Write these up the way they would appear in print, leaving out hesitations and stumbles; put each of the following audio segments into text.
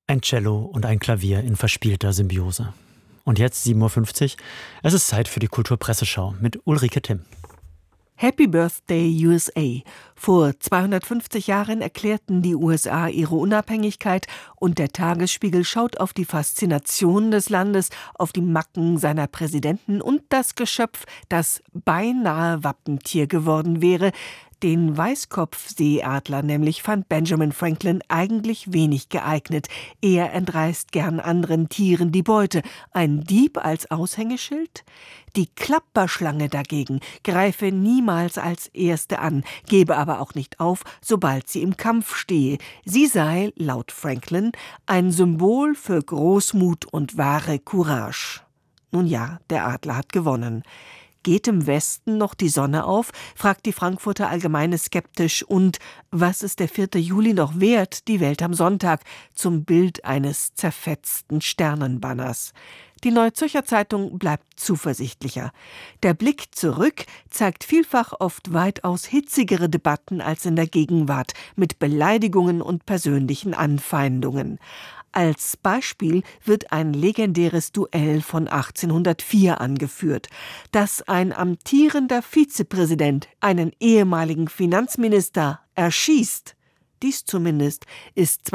Ein Cello und ein Klavier in verspielter Symbiose. Und jetzt 7:50 Uhr. Es ist Zeit für die Kulturpresseschau mit Ulrike Timm. Happy Birthday USA. Vor 250 Jahren erklärten die USA ihre Unabhängigkeit und der Tagesspiegel schaut auf die Faszination des Landes, auf die Macken seiner Präsidenten und das Geschöpf, das beinahe Wappentier geworden wäre. Den Weißkopfseeadler nämlich fand Benjamin Franklin eigentlich wenig geeignet. Er entreißt gern anderen Tieren die Beute. Ein Dieb als Aushängeschild? Die Klapperschlange dagegen greife niemals als erste an, gebe aber auch nicht auf, sobald sie im Kampf stehe. Sie sei, laut Franklin, ein Symbol für Großmut und wahre Courage. Nun ja, der Adler hat gewonnen. Geht im Westen noch die Sonne auf? Fragt die Frankfurter Allgemeine skeptisch. Und was ist der 4. Juli noch wert, die Welt am Sonntag, zum Bild eines zerfetzten Sternenbanners? Die Neue Zürcher Zeitung bleibt zuversichtlicher. Der Blick zurück zeigt vielfach oft weitaus hitzigere Debatten als in der Gegenwart, mit Beleidigungen und persönlichen Anfeindungen. Als Beispiel wird ein legendäres Duell von 1804 angeführt, dass ein amtierender Vizepräsident einen ehemaligen Finanzminister erschießt. Dies zumindest ist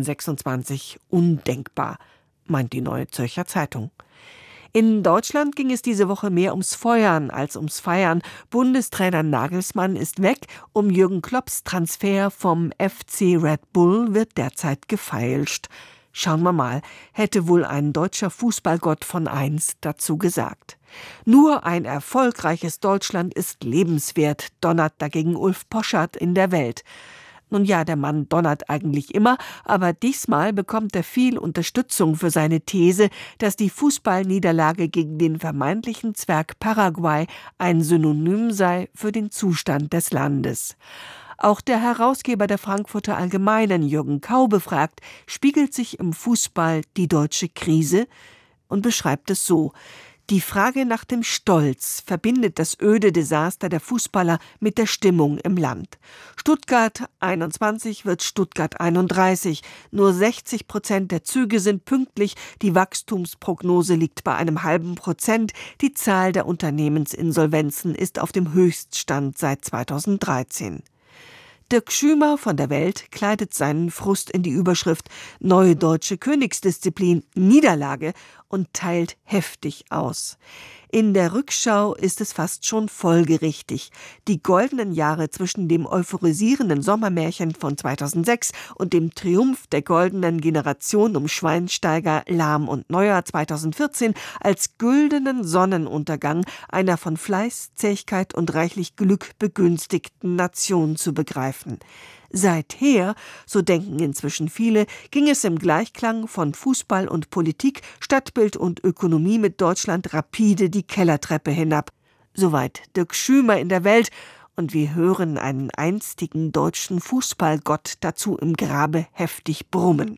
2026 undenkbar, meint die Neue Zürcher Zeitung. In Deutschland ging es diese Woche mehr ums Feuern als ums Feiern. Bundestrainer Nagelsmann ist weg. Um Jürgen Klopps Transfer vom FC Red Bull wird derzeit gefeilscht. Schauen wir mal, hätte wohl ein deutscher Fußballgott von einst dazu gesagt. Nur ein erfolgreiches Deutschland ist lebenswert, donnert dagegen Ulf Poschardt in der Welt. Nun ja, der Mann donnert eigentlich immer, aber diesmal bekommt er viel Unterstützung für seine These, dass die Fußballniederlage gegen den vermeintlichen Zwerg Paraguay ein Synonym sei für den Zustand des Landes. Auch der Herausgeber der Frankfurter Allgemeinen, Jürgen Kaube, fragt, spiegelt sich im Fußball die deutsche Krise? Und beschreibt es so: Die Frage nach dem Stolz verbindet das öde Desaster der Fußballer mit der Stimmung im Land. Stuttgart 21 wird Stuttgart 31. Nur 60% der Züge sind pünktlich. Die Wachstumsprognose liegt bei einem halben Prozent. Die Zahl der Unternehmensinsolvenzen ist auf dem Höchststand seit 2013. Dirk Schümer von der Welt kleidet seinen Frust in die Überschrift Neue deutsche Königsdisziplin Niederlage und teilt heftig aus. In der Rückschau ist es fast schon folgerichtig. Die goldenen Jahre zwischen dem euphorisierenden Sommermärchen von 2006 und dem Triumph der goldenen Generation um Schweinsteiger, Lahm und Neuer 2014 als güldenen Sonnenuntergang einer von Fleiß, Zähigkeit und reichlich Glück begünstigten Nation zu begreifen. Seither, so denken inzwischen viele, ging es im Gleichklang von Fußball und Politik, Stadtbild und Ökonomie mit Deutschland rapide die Kellertreppe hinab. Soweit Dirk Schümer in der Welt, und wir hören einen einstigen deutschen Fußballgott dazu im Grabe heftig brummen.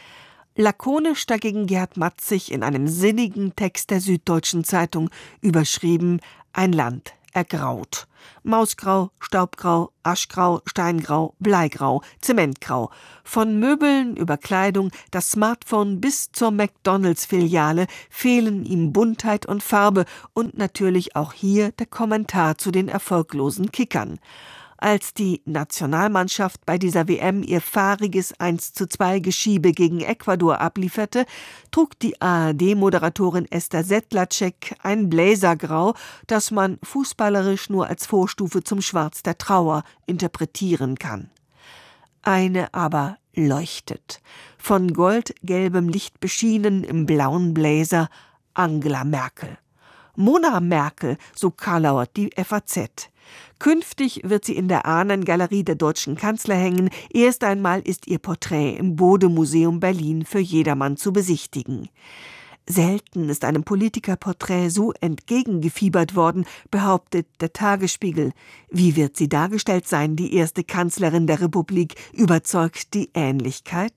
Lakonisch dagegen Gerhard Matzig in einem sinnigen Text der Süddeutschen Zeitung, überschrieben: Ein Land ergraut. Mausgrau, Staubgrau, Aschgrau, Steingrau, Bleigrau, Zementgrau. Von Möbeln über Kleidung, das Smartphone bis zur McDonalds-Filiale fehlen ihm Buntheit und Farbe und natürlich auch hier der Kommentar zu den erfolglosen Kickern. Als die Nationalmannschaft bei dieser WM ihr fahriges 1:2 Geschiebe gegen Ecuador ablieferte, trug die ARD-Moderatorin Esther Sedlacek ein Bläsergrau, das man fußballerisch nur als Vorstufe zum Schwarz der Trauer interpretieren kann. Eine aber leuchtet, von goldgelbem Licht beschienen im blauen Bläser: Angela Merkel. Mona Merkel, so karlauert die FAZ. Künftig wird sie in der Ahnengalerie der deutschen Kanzler hängen. Erst einmal ist ihr Porträt im Bode-Museum Berlin für jedermann zu besichtigen. Selten ist einem Politikerporträt so entgegengefiebert worden, behauptet der Tagesspiegel. Wie wird sie dargestellt sein, die erste Kanzlerin der Republik? Überzeugt die Ähnlichkeit?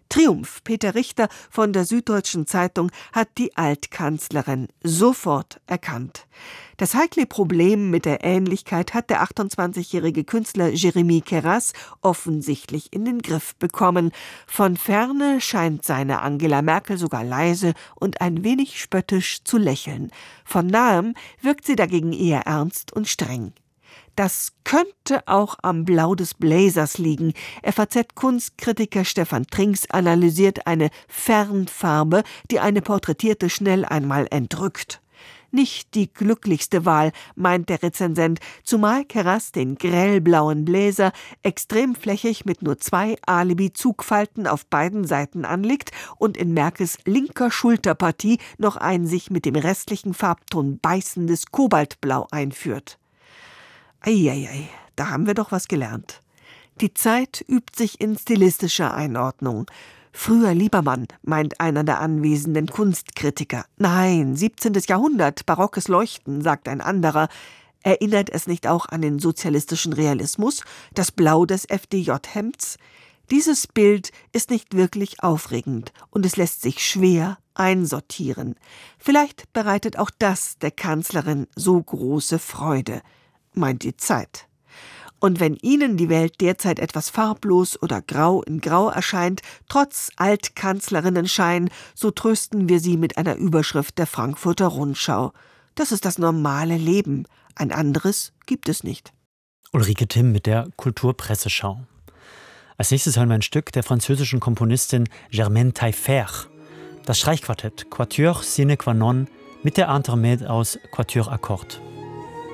Triumph. Peter Richter von der Süddeutschen Zeitung hat die Altkanzlerin sofort erkannt. Das heikle Problem mit der Ähnlichkeit hat der 28-jährige Künstler Jérémy Queyras offensichtlich in den Griff bekommen. Von Ferne scheint seine Angela Merkel sogar leise und ein wenig spöttisch zu lächeln. Von Nahem wirkt sie dagegen eher ernst und streng. Das könnte auch am Blau des Blazers liegen. FAZ-Kunstkritiker Stefan Trinks analysiert eine Fernfarbe, die eine Porträtierte schnell einmal entrückt. Nicht die glücklichste Wahl, meint der Rezensent, zumal Queyras den grellblauen Blazer extrem flächig mit nur 2 Alibi-Zugfalten auf beiden Seiten anlegt und in Merkels linker Schulterpartie noch ein sich mit dem restlichen Farbton beißendes Kobaltblau einführt. Eieiei, da haben wir doch was gelernt. Die Zeit übt sich in stilistischer Einordnung. Früher Liebermann, meint einer der anwesenden Kunstkritiker. Nein, 17. Jahrhundert, barockes Leuchten, sagt ein anderer. Erinnert es nicht auch an den sozialistischen Realismus, das Blau des FDJ-Hemds? Dieses Bild ist nicht wirklich aufregend und es lässt sich schwer einsortieren. Vielleicht bereitet auch das der Kanzlerin so große Freude, meint die Zeit. Und wenn Ihnen die Welt derzeit etwas farblos oder grau in grau erscheint, trotz Altkanzlerinnenschein, so trösten wir Sie mit einer Überschrift der Frankfurter Rundschau. Das ist das normale Leben. Ein anderes gibt es nicht. Ulrike Timm mit der Kulturpresseschau. Als nächstes hören wir ein Stück der französischen Komponistin Germaine Taillefer. Das Streichquartett Quatuor sine qua non mit der Intermède aus Quatuor Akkord.